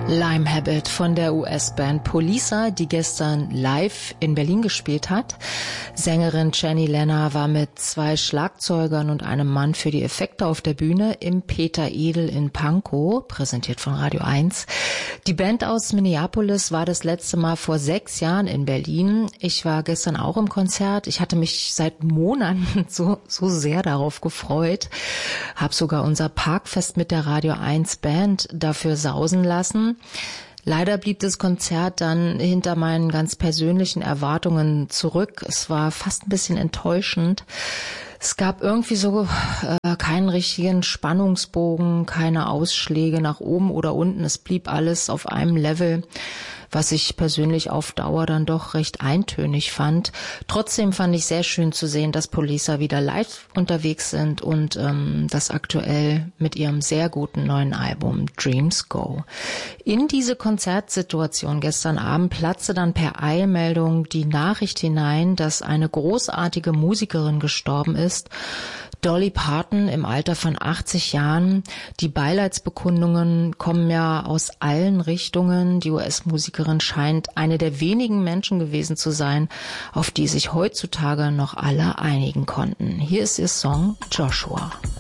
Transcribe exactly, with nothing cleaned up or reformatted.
Lime Habit von der U S-Band Poliça, die gestern live in Berlin gespielt hat. Sängerin Jenny Lenner war mit zwei Schlagzeugern und einem Mann für die Effekte auf der Bühne im Peter Edel in Pankow, präsentiert von Radio eins. Die Band aus Minneapolis war das letzte Mal vor sechs Jahren in Berlin. Ich war gestern auch im Konzert. Ich hatte mich seit Monaten so, so sehr darauf gefreut. Hab sogar unser Parkfest mit der Radio eins Band dafür sausen lassen. Leider blieb das Konzert dann hinter meinen ganz persönlichen Erwartungen zurück. Es war fast ein bisschen enttäuschend. Es gab irgendwie so äh, keinen richtigen Spannungsbogen, keine Ausschläge nach oben oder unten. Es blieb alles auf einem Level, was ich persönlich auf Dauer dann doch recht eintönig fand. Trotzdem fand ich sehr schön zu sehen, dass Poliça wieder live unterwegs sind und ähm, das aktuell mit ihrem sehr guten neuen Album Dreams Go. In diese Konzertsituation gestern Abend platzte dann per Eilmeldung die Nachricht hinein, dass eine großartige Musikerin gestorben ist. Dolly Parton im Alter von achtzig Jahren. Die Beileidsbekundungen kommen ja aus allen Richtungen. Die U S-Musikerin scheint eine der wenigen Menschen gewesen zu sein, auf die sich heutzutage noch alle einigen konnten. Hier ist ihr Song Joshua.